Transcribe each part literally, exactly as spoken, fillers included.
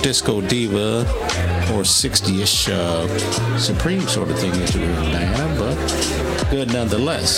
disco diva or sixty-ish uh, Supreme sort of thing into it, Diana, but good nonetheless.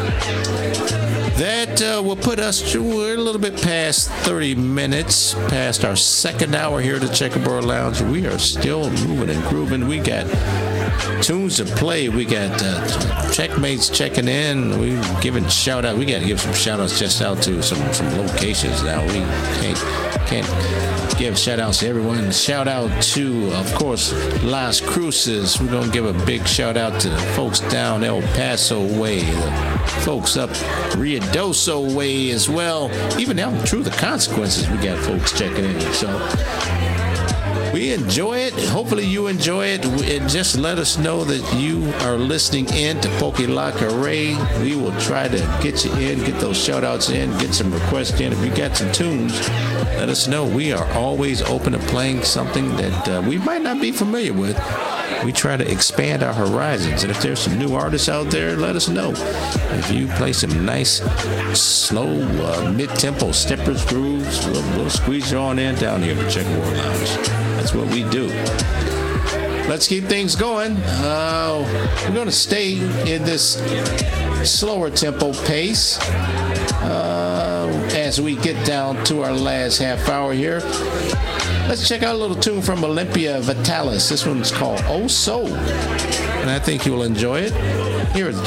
That uh, will put us to, we're a little bit past thirty minutes, past our second hour here at the Checkerboard Lounge. We are still moving and grooving. We got tunes to play. We got uh, checkmates checking in. We giving shout out. We got to give some shout outs just out to some, some locations now. We can't, can't give shout outs to everyone. Shout out to, of course, Las Cruces. We're going to give a big shout out to the folks down El Paso way, the folks up Ruidoso way as well. Even down through the Consequences, we got folks checking in. So we enjoy it. Hopefully you enjoy it. And just let us know that you are listening in to Poke La Carre. We will try to get you in, get those shout outs in, get some requests in. If you got some tunes, let us know. We are always open to playing something that uh, we might not be familiar with. We try to expand our horizons. And if there's some new artists out there, let us know. If you play some nice, slow, uh, mid-tempo steppers, grooves, we'll, we'll squeeze you on in down here at Checkerboard Lounge. That's what we do. Let's keep things going. Uh, we're going to stay in this slower tempo pace uh, as we get down to our last half hour here. Let's check out a little tune from Olympia Vitalis. This one's called Oh So, and I think you'll enjoy it. Here at the